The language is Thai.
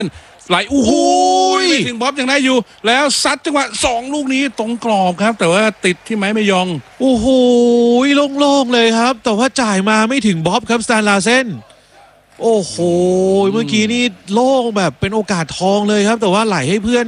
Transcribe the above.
ไหลโอ้โหไม่ถึงบ๊อบยังได้อยู่แล้วซัดจังหวะ2ลูกนี้ตรงกรอบครับแต่ว่าติดที่ไม้ไม่ยองโอ้โหโล่งๆเลยครับแต่ว่าจ่ายมาไม่ถึงบ๊อบครับสแตนลาเซนโอ้โหเมื่อกี้นี่โล่งแบบเป็นโอกาสทองเลยครับแต่ว่าไหลให้เพื่อน